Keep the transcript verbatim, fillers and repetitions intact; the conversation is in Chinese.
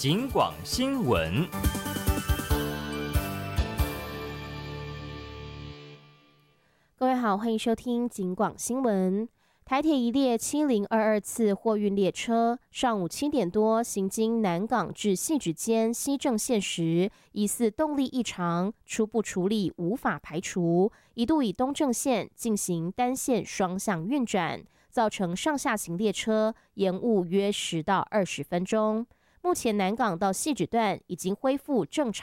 警广新闻。 各位好，欢迎收听警广新闻。台铁一列七零二二次货运列车上午七点多行经南港至汐止间西正线时，疑似动力异常，初步处理无法排除，一度以东正线进行单线双向运转，造成上下行列车延误约十到二十分钟。目前南港到汐止段已经恢复正常